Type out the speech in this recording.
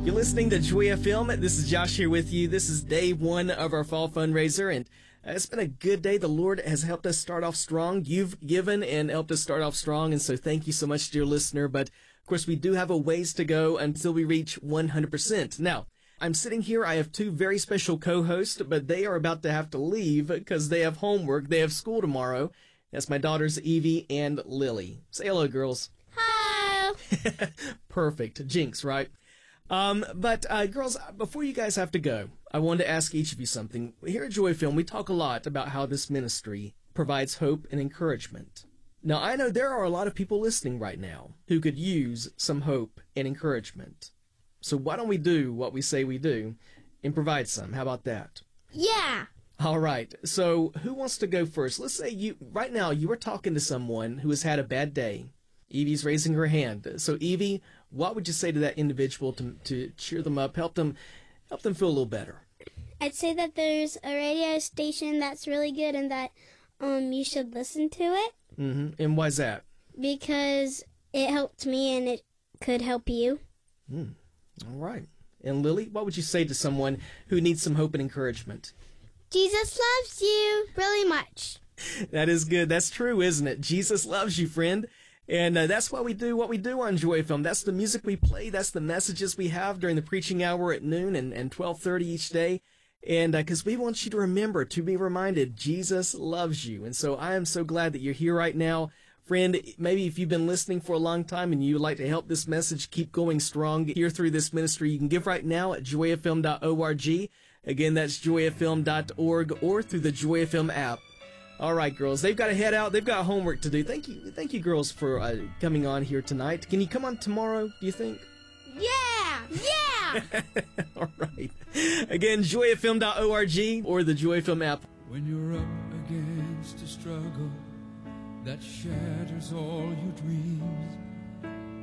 You're listening to Joy FM. This is Josh here with you. This is day one of our fall fundraiser, and it's been a good day. The Lord has helped us start off strong. You've given and helped us start off strong, and so thank you so much, dear listener. But, of course, we do have a ways to go until we reach 100%. Now, I'm sitting here. I have two very special co-hosts, but they are about to have to leave because they have homework. They have school tomorrow. That's my daughters, Evie and Lily. Say hello, girls. Hi. Perfect. Jinx, right? But girls, before you guys have to go, I wanted to ask each of you something. Here at Joy Film, we talk a lot about how this ministry provides hope and encouragement. Now, I know there are a lot of people listening right now who could use some hope and encouragement. So why don't we do what we say we do and provide some? How about that? Yeah. All right. So who wants to go first? Let's say right now you are talking to someone who has had a bad day. Evie's raising her hand. So Evie, what would you say to that individual to cheer them up, help them feel a little better? I'd say that there's a radio station that's really good and that you should listen to it. Mm-hmm. And why's that? Because it helped me and it could help you. All right. And Lily, what would you say to someone who needs some hope and encouragement? Jesus loves you really much. That is good. That's true, isn't it? Jesus loves you, friend. And that's why we do what we do on Joy FM. That's the music we play. That's the messages we have during the preaching hour at noon and 12:30 each day. And because we want you to remember, to be reminded, Jesus loves you. And so I am so glad that you're here right now. Friend, maybe if you've been listening for a long time and you would like to help this message keep going strong here through this ministry, you can give right now at joyfm.org. Again, that's joyfm.org or through the Joy FM app. All right, girls, they've got to head out. They've got homework to do. Thank you, girls, for coming on here tonight. Can you come on tomorrow, do you think? Yeah! All right. Again, joyfm.org or the Joy FM app. When you're up against a struggle that shatters all your dreams,